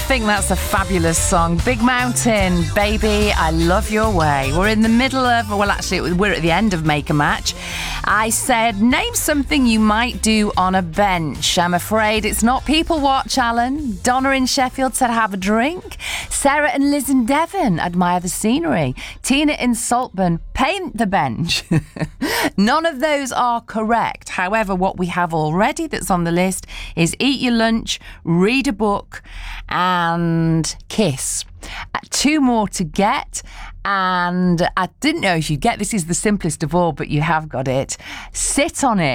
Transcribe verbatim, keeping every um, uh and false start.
think that's a fabulous song. Big Mountain, Baby, I Love Your Way. We're in the middle of, well, actually, we're at the end of Make a Match. I said, name something you might do on a bench. I'm afraid it's not People Watch, Alan. Donna in Sheffield said, have a drink. Sarah and Liz in Devon, admire the scenery. Tina in Saltburn, paint the bench. None of those are correct. However, what we have already that's on the list is eat your lunch, read a book, and kiss. Uh, two more to get, and I didn't know if you'd get this. Is the simplest of all, but you have got it. Sit on it.